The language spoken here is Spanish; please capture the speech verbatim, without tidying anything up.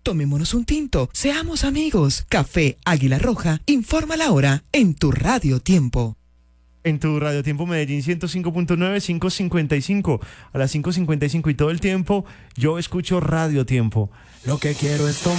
Tomémonos un tinto, seamos amigos. Café Águila Roja, informa la hora en tu Radio Tiempo. En tu Radio Tiempo Medellín ciento cinco punto nueve, cinco cincuenta y cinco. A las cinco cincuenta y cinco y todo el tiempo yo escucho Radio Tiempo. Lo que quiero es tomar